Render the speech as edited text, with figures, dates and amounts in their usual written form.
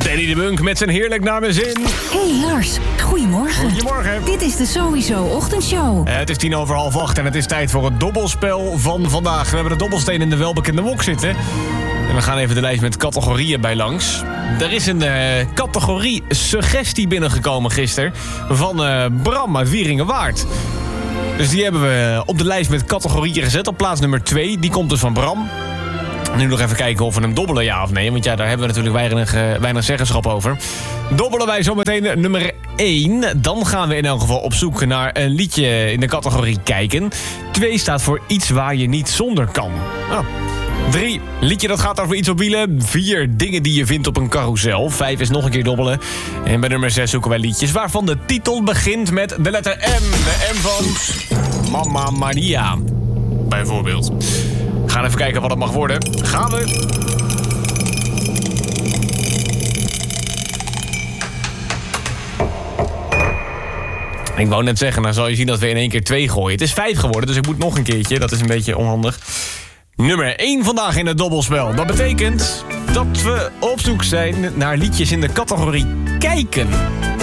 Teddy de Bunk met zijn heerlijk naar mijn zin. Hey Lars, goedemorgen. Goedemorgen. Dit is de Sowieso Ochtendshow. Het is 7:10 en het is tijd voor het dobbelspel van vandaag. We hebben de dobbelsteen in de welbekende wok zitten. En we gaan even de lijst met categorieën bij langs. Er is een categorie suggestie binnengekomen gisteren van Bram uit Wieringenwaard. Dus die hebben we op de lijst met categorieën gezet op plaats nummer 2. Die komt dus van Bram. Nu nog even kijken of we hem dobbelen, ja of nee. Want ja, daar hebben we natuurlijk weinig zeggenschap over. Dobbelen wij zometeen nummer 1. Dan gaan we in elk geval op zoek naar een liedje in de categorie kijken. 2 staat voor iets waar je niet zonder kan. 3, liedje dat gaat over iets op wielen. 4, dingen die je vindt op een carousel. 5 is nog een keer dobbelen. En bij nummer 6 zoeken wij liedjes waarvan de titel begint met de letter M. De M van Mama Maria, bijvoorbeeld. We gaan even kijken wat het mag worden. Gaan we. Ik wou net zeggen, dan zal je zien dat we in 1 keer 2 gooien. Het is 5 geworden, dus ik moet nog een keertje. Dat is een beetje onhandig. Nummer 1 vandaag in het dobbelspel. Dat betekent dat we op zoek zijn naar liedjes in de categorie kijken.